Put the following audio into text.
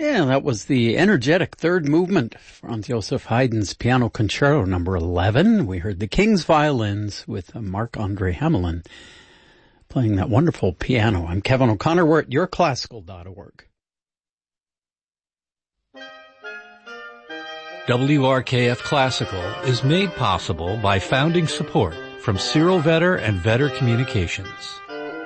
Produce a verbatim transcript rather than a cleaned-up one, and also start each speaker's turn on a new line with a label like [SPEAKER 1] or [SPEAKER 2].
[SPEAKER 1] Yeah, that was the energetic third movement from Joseph Haydn's Piano Concerto number eleven. We heard the King's Violins with Marc-Andre Hamelin playing that wonderful piano. I'm Kevin O'Connor. We're at your classical dot org.
[SPEAKER 2] W R K F Classical is made possible by founding support from Cyril Vetter and Vetter Communications.